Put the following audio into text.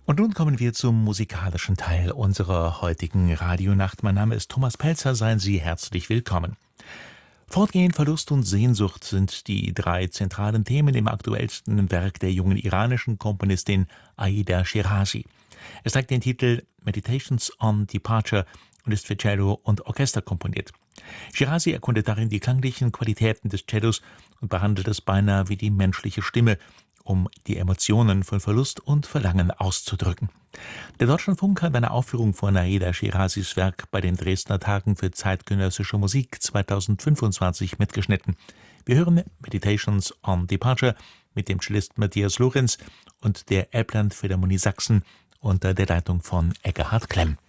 Und nun kommen wir zum musikalischen Teil unserer heutigen Radionacht. Mein Name ist Thomas Pelzer, seien Sie herzlich willkommen. Fortgehen, Verlust und Sehnsucht sind die drei zentralen Themen im aktuellsten Werk der jungen iranischen Komponistin Aida Shirazi. Es trägt den Titel Meditations on Departure und ist für Cello und Orchester komponiert. Shirazi erkundet darin die klanglichen Qualitäten des Cellos und behandelt es beinahe wie die menschliche Stimme, um die Emotionen von Verlust und Verlangen auszudrücken. Der Deutschlandfunk hat eine Aufführung von Aida Shirazis Werk bei den Dresdner Tagen für zeitgenössische Musik 2025 mitgeschnitten. Wir hören Meditations on Departure mit dem Cellist Matthias Lorenz und der Elbland Philharmonie Sachsen unter der Leitung von Eckehard Klemm.